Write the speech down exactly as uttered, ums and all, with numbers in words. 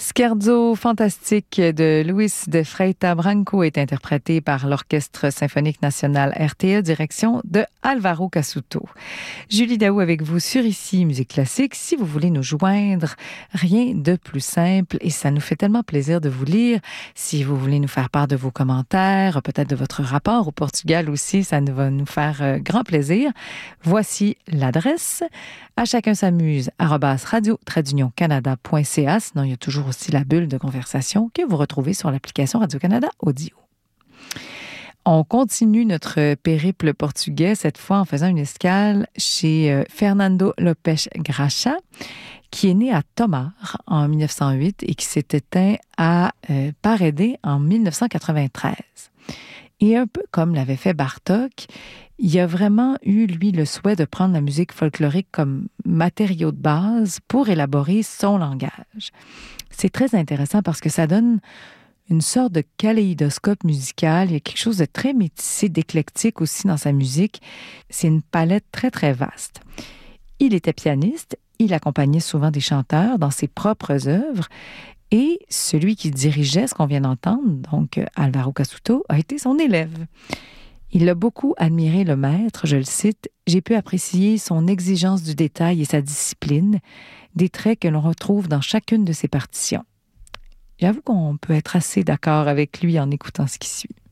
Scherzo fantastique de Luis de Freitas Branco est interprété par l'Orchestre symphonique national R T E, direction de Alvaro Cassuto. Julie Daou avec vous sur Ici Musique Classique. Si vous voulez nous joindre, rien de plus simple et ça nous fait tellement plaisir de vous lire. Si vous voulez nous faire part de vos commentaires, peut-être de votre rapport au Portugal aussi, ça nous va nous faire euh, grand plaisir. Voici l'adresse. À chacun s'amuse, arobase radio trait canada point c a. Sinon, il y a toujours aussi la bulle de conversation que vous retrouvez sur l'application Radio-Canada Audio. On continue notre périple portugais, cette fois en faisant une escale chez euh, Fernando Lopes Graxa, qui est né à Tomar en mille neuf cent huit et qui s'est éteint à euh, Paredé en mille neuf cent quatre-vingt-treize. Et un peu comme l'avait fait Bartók, il a vraiment eu, lui, le souhait de prendre la musique folklorique comme matériau de base pour élaborer son langage. C'est très intéressant parce que ça donne une sorte de kaléidoscope musical. Il y a quelque chose de très métissé, d'éclectique aussi dans sa musique. C'est une palette très, très vaste. Il était pianiste, il accompagnait souvent des chanteurs dans ses propres œuvres et celui qui dirigeait ce qu'on vient d'entendre, donc Alvaro Cassuto, a été son élève. Il a beaucoup admiré le maître, je le cite, « J'ai pu apprécier son exigence du détail et sa discipline, des traits que l'on retrouve dans chacune de ses partitions. » J'avoue qu'on peut être assez d'accord avec lui en écoutant ce qui suit.